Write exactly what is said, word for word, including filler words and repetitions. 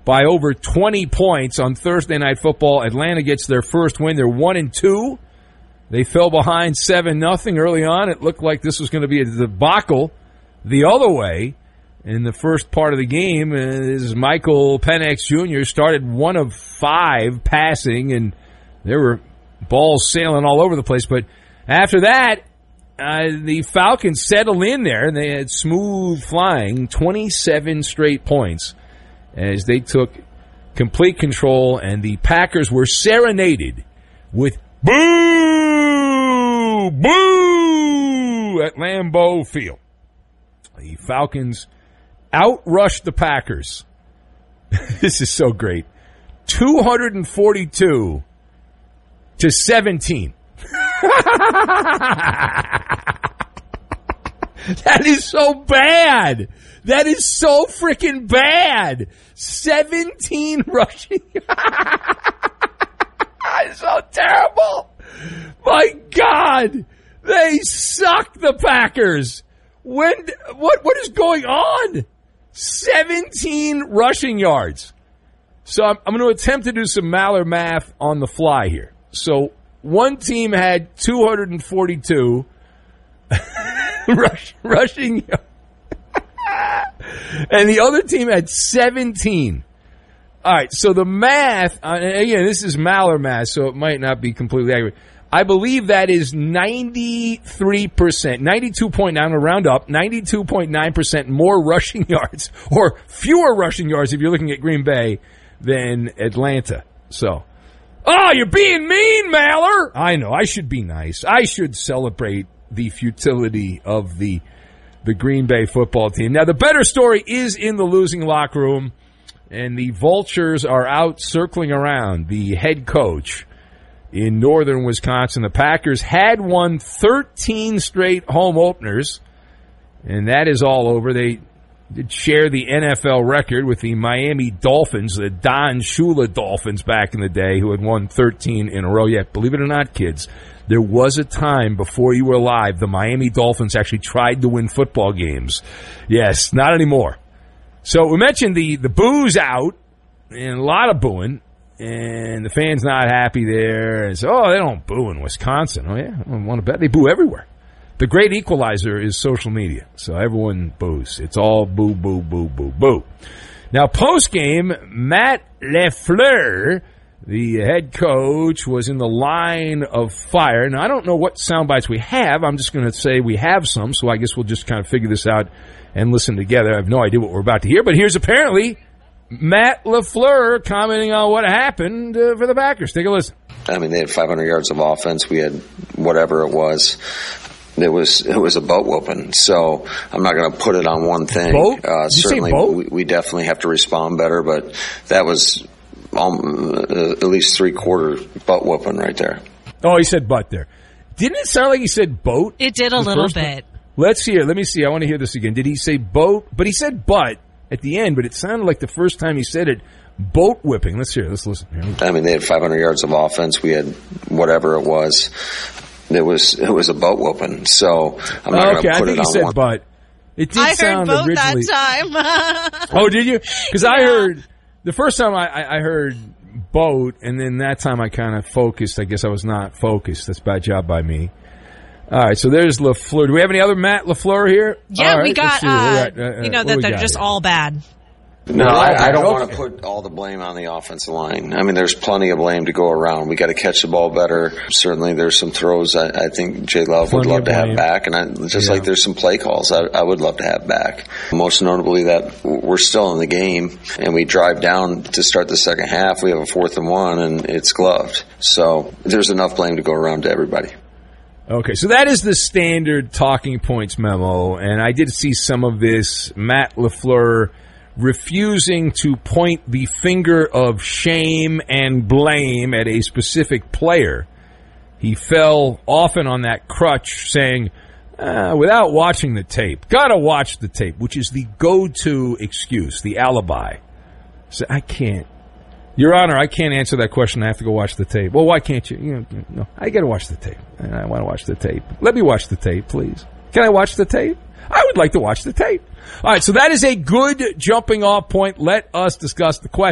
by over twenty points on Thursday Night Football. Atlanta gets their first win. They're one and two. They fell behind seven nothing early on. It looked like this was going to be a debacle the other way. In the first part of the game, is Michael Penix Junior started one of five passing, and there were balls sailing all over the place. But after that, uh, the Falcons settled in there, and they had smooth flying, twenty-seven straight points, as they took complete control, and the Packers were serenaded with boo, boo at Lambeau Field. The Falcons outrushed the Packers. This is so great. two forty-two to seventeen. That is so bad. That is so freaking bad. seventeen rushing. It's so terrible. My God. They suck, the Packers. When what what is going on? seventeen rushing yards. So I'm, I'm going to attempt to do some Maller math on the fly here. So one team had two forty-two rush, rushing yards, and the other team had seventeen. All right, so the math, uh, again, this is Maller math, so it might not be completely accurate. I believe that is ninety-three percent, ninety-two point nine, I'm going to round up, ninety-two point nine percent more rushing yards, or fewer rushing yards if you're looking at Green Bay, than Atlanta. So, oh, you're being mean, Maller! I know, I should be nice. I should celebrate the futility of the, the Green Bay football team. Now, the better story is in the losing locker room, and the vultures are out circling around the head coach in northern Wisconsin. The Packers had won thirteen straight home openers, and that is all over. They did share the N F L record with the Miami Dolphins, the Don Shula Dolphins back in the day, who had won thirteen in a row. Yet, believe it or not, kids, there was a time before you were alive the Miami Dolphins actually tried to win football games. Yes, not anymore. So we mentioned the, the booze out, and a lot of booing. And the fans not happy there. And so, oh, they don't boo in Wisconsin. Oh, yeah, I want to bet they boo everywhere. The great equalizer is social media. So everyone boos. It's all boo, boo, boo, boo, boo. Now, post-game, Matt LaFleur, the head coach, was in the line of fire. Now, I don't know what sound bites we have. I'm just going to say we have some, so I guess we'll just kind of figure this out and listen together. I have no idea what we're about to hear, but here's apparently Matt LaFleur commenting on what happened uh, for the Packers. Take a listen. I mean, they had five hundred yards of offense. We had whatever it was. It was it was a boat whooping. So I'm not going to put it on one thing. Boat? Uh, Did you certainly, say boat? We, we definitely have to respond better. But that was um, uh, at least three quarter butt whooping right there. Oh, he said butt there. Didn't it sound like he said boat? It did a little bit. One? Let's hear. Let me see. I want to hear this again. Did he say boat? But he said butt at the end, but it sounded like the first time he said it, boat whipping. Let's hear it. Let's listen. Here. I mean, they had five hundred yards of offense. We had whatever it was. It was it was a boat whooping. So I'm not okay, going to put I think it he on said one. butt. It did I sound heard boat originally. that time. Oh, did you? Because I Yeah. heard the first time I, I, I heard boat, and then that time I kind of focused. I guess I was not focused. That's a bad job by me. All right, so there's LaFleur. Do we have any other Matt LaFleur here? Yeah, all right, we got, let's see what we uh, got. Uh, you know, what that we they're got just here? all bad. No, I, I don't Okay. want to put all the blame on the offensive line. I mean, there's plenty of blame to go around. We got to catch the ball better. Certainly, there's some throws I, I think J Love would Plenty love of to have blame. back, and I, just Yeah. like there's some play calls I, I would love to have back. Most notably, that we're still in the game, and we drive down to start the second half. We have a fourth and one, and it's gloved. So there's enough blame to go around to everybody. Okay, so that is the standard talking points memo, and I did see some of this. Matt LaFleur refusing to point the finger of shame and blame at a specific player. He fell often on that crutch, saying, uh, without watching the tape, gotta watch the tape, which is the go-to excuse, the alibi. So I can't. Your Honor, I can't answer that question. I have to go watch the tape. Well, why can't you? You know, no, I got to watch the tape. I want to watch the tape. Let me watch the tape, please. Can I watch the tape? I would like to watch the tape. All right, so that is a good jumping off point. Let us discuss the question.